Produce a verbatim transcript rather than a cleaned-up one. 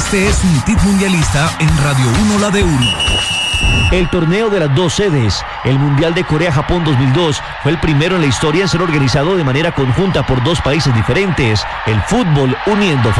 Este es un tip mundialista en Radio uno La de uno. El torneo de las dos sedes, el Mundial de Corea-Japón dos mil dos, fue el primero en la historia en ser organizado de manera conjunta por dos países diferentes, el fútbol uniendo